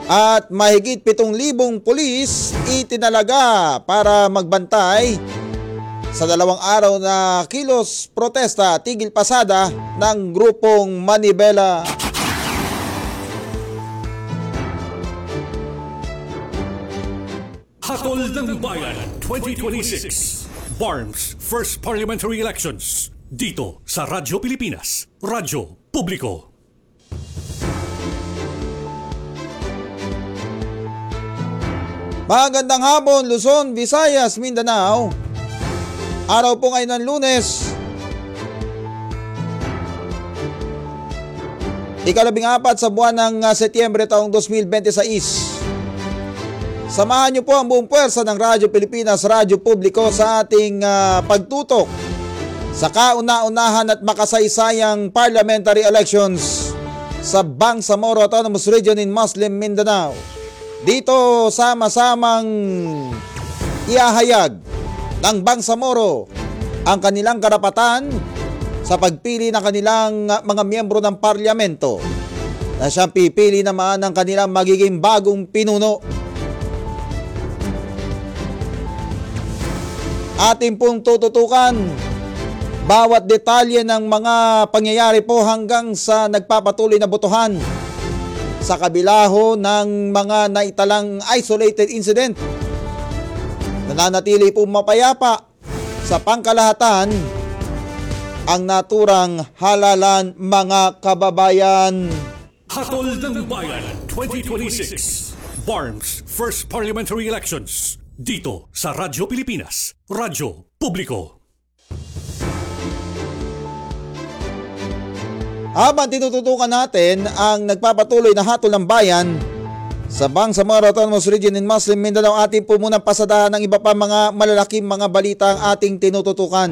At mahigit 7,000 pulis itinalaga para magbantay sa 2 araw na kilos protesta tigil pasada ng grupong Manibela. Hatol ng Bayan 2026 BARM's First Parliamentary Elections dito sa Radyo Pilipinas, Radyo Publiko. Magandang hapon Luzon, Visayas, Mindanao. Araw po ngayon ng Lunes, 14 sa buwan ng Setyembre taong 2026. Samahan niyo po ang buong puwersa ng Radyo Pilipinas, Radyo Publiko sa ating pagtutok sa kauna-unahan at makasaysayang parliamentary elections sa Bangsamoro Autonomous Region in Muslim Mindanao. Dito sama-samang ihahayag ng Bangsamoro ang kanilang karapatan sa pagpili ng kanilang mga miyembro ng parlamento na siyang pipili naman ng kanilang magiging bagong pinuno. Ating pong tututukan bawat detalye ng mga pangyayari po hanggang sa nagpapatuloy na botohan sa kabila ho ng mga naitalang isolated incident. Nananatili po mapayapa sa pangkalahatan ang naturang halalan, mga kababayan. Hatol ng Bayan 2026 BARM's First Parliamentary Elections dito sa Radyo Pilipinas, Radyo Publiko. Habang tinututukan natin ang nagpapatuloy na hatol ng bayan sa Bangsamoro Autonomous Region in Muslim Mindanao, atin po munang pasadahan ng iba pa mga malalaking mga balita ang ating tinututukan.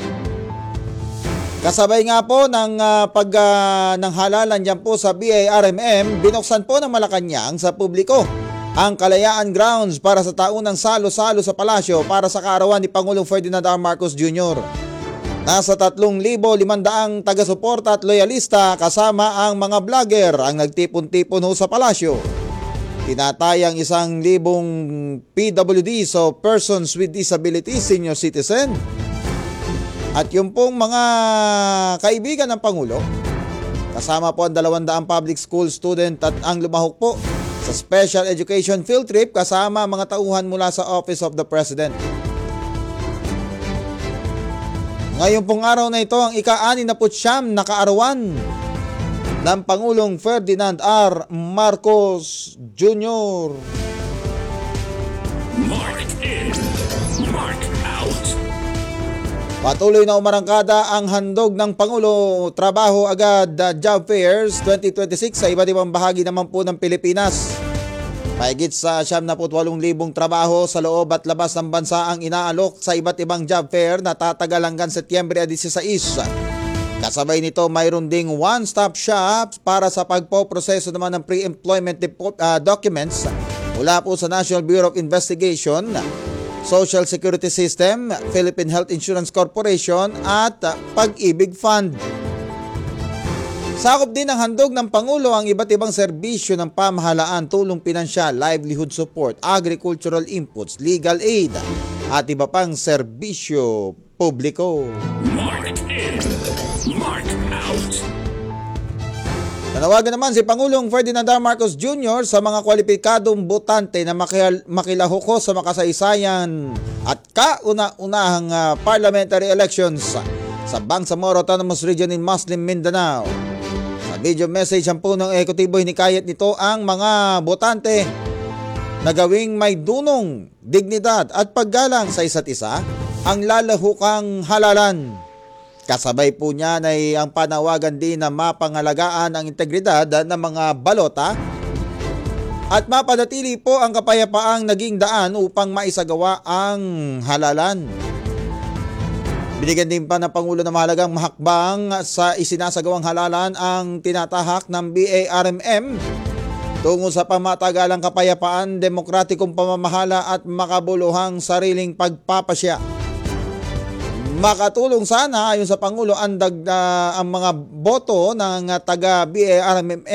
Kasabay nga po ng ng halalan dyan po sa BARMM, binuksan po ng Malacanang sa publiko ang Kalayaan Grounds para sa taunang salo-salo sa palasyo para sa kaarawan ni Pangulong Ferdinand R. Marcos Jr. Nasa 3,500 taga-suporta at loyalista kasama ang mga vlogger ang nagtipon-tipon ho sa palasyo. Tinatayang 1,000 PWD, so persons with disabilities, senior citizen. At yung pong mga kaibigan ng Pangulo, kasama po ang 200 public school student at ang lumahok po sa special education field trip kasama mga tauhan mula sa Office of the President. Ngayon pong araw na ito ang ika-69 na kaarawan ng Pangulong Ferdinand R. Marcos Jr. Mark in, mark out. Patuloy na umarangkada ang handog ng Pangulo Trabaho Agad Job Fairs 2026 sa iba't ibang bahagi naman po ng Pilipinas. Mahigit sa 78,000 trabaho sa loob at labas ng bansa ang inaalok sa iba't ibang job fair na tatagal hanggang Setyembre 16. Kasabay nito mayroon ding one-stop shop para sa pagpoproseso naman ng pre-employment documents mula po sa National Bureau of Investigation, Social Security System, Philippine Health Insurance Corporation at Pag-ibig Fund. Sakop din ng handog ng Pangulo ang iba't ibang serbisyo ng pamahalaan, tulong pinansyal, livelihood support, agricultural inputs, legal aid at iba pang serbisyo publiko. Mark in, mark out. Nanawagan naman si Pangulong Ferdinand R. Marcos Jr. sa mga kwalipikadong botante na makilahok sa makasaysayan at kauna-unahang parliamentary elections sa Bangsamoro Autonomous Region in Muslim Mindanao. Sa video message ang punong ekutibo, hinikayat nito ang mga botante na gawing may dunong, dignidad at paggalang sa isa't isa ang lalahukang halalan. Kasabay po niyan ay ang panawagan din na mapangalagaan ang integridad ng mga balota at mapanatili po ang kapayapaang naging daan upang maisagawa ang halalan. Binigyan din pa ng Pangulo na mahalagang hakbang sa isinasagawang halalan ang tinatahak ng BARMM tungo sa pamatagalang kapayapaan, demokratikong pamamahala at makabuluhang sariling pagpapasya. Makatulong sana ayon sa Pangulo ang mga boto ng taga BARMM